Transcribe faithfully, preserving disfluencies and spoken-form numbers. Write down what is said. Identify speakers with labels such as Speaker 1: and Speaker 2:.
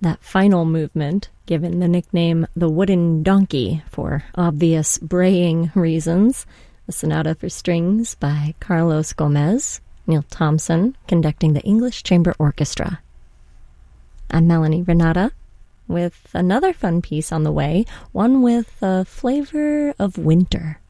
Speaker 1: That final movement, given the nickname the Wooden Donkey for obvious braying reasons, a sonata for strings by Carlos Gomez, Neil Thompson conducting the English Chamber Orchestra. I'm Melanie Renata with another fun piece on the way, one with a flavor of winter.